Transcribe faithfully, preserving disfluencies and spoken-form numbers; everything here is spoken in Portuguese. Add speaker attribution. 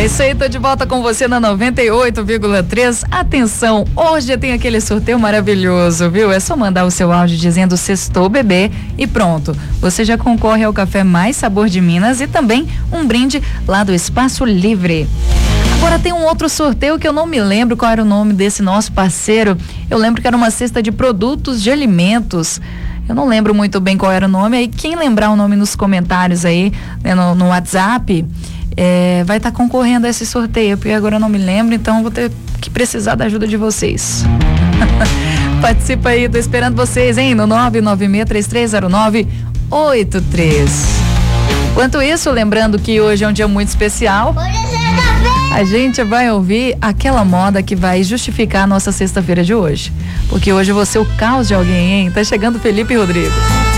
Speaker 1: É isso aí, tô de volta com você na noventa e oito vírgula três. Atenção, hoje tem aquele sorteio maravilhoso, viu? É só mandar o seu áudio dizendo sextou bebê e pronto. Você já concorre ao café mais sabor de Minas e também um brinde lá do Espaço Livre. Agora tem um outro sorteio que eu não me lembro qual era o nome desse nosso parceiro. Eu lembro que era uma cesta de produtos de alimentos. Eu não lembro muito bem qual era o nome. Aí quem lembrar o nome nos comentários aí, né, no, no WhatsApp, é, vai estar tá concorrendo a esse sorteio, porque agora eu não me lembro, então vou ter que precisar da ajuda de vocês. Participa aí, tô esperando vocês, hein? No nove nove seis três três zero nove oito três. Enquanto isso, lembrando que hoje é um dia muito especial. A gente vai ouvir aquela moda que vai justificar a nossa sexta-feira de hoje. Porque hoje eu vou ser o caos de alguém, hein? Tá chegando Felipe Rodrigo.